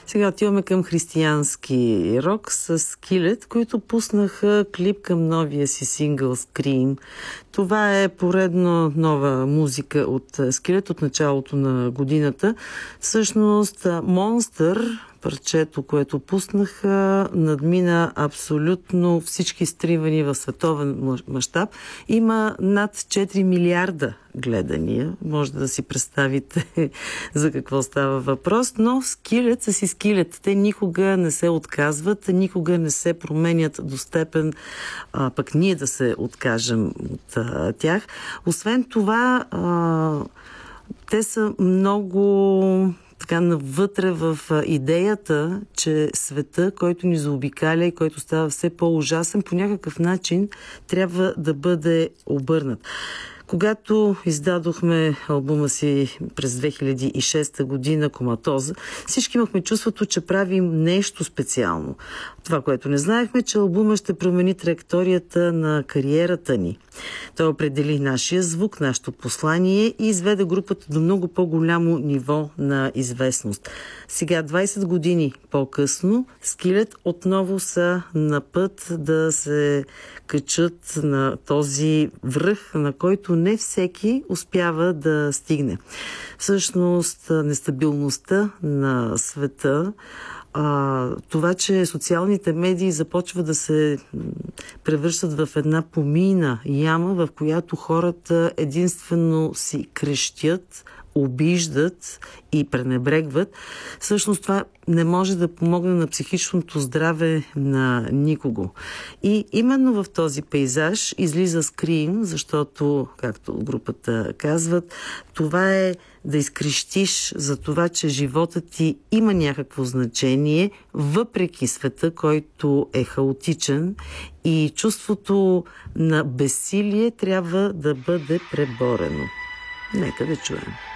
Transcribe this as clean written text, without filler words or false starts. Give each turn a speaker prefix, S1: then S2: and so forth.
S1: Сега отиваме към християнски рок с Skillet, които пуснаха клип към новия си сингъл Scream. Това е поредно нова музика от Skillet от началото на годината. Всъщност Monster, парчето, което пуснаха, надмина абсолютно всички стримани в световен мащаб. Има над 4 милиарда гледания. Може да си представите за какво става въпрос, но Skillet са си Skillet. Те никога не се отказват, никога не се променят до степен пък ние да се откажем от тях. Освен това, те са много така навътре в идеята, че света, който ни заобикаля и който става все по-ужасен, по някакъв начин трябва да бъде обърнат. Когато издадохме албума си през 2006 година "Коматоза", всички имахме чувството, че правим нещо специално. Това, което не знаехме, че албума ще промени траекторията на кариерата ни. Той определи нашия звук, нашето послание и изведе групата до много по-голямо ниво на известност. Сега, 20 години по-късно, Skillet отново са на път да се качат на този връх, на който не всеки успява да стигне. Всъщност, нестабилността на света, това, че социалните медии започват да се превръщат в една помийна яма, в която хората единствено си крещят, обиждат и пренебрегват, всъщност това не може да помогне на психичното здраве на никого. И именно в този пейзаж излиза Scream, защото, както групата казват, това е да изкрещиш за това, че животът ти има някакво значение, въпреки света, който е хаотичен, и чувството на безсилие трябва да бъде преборено. Нека да чуем.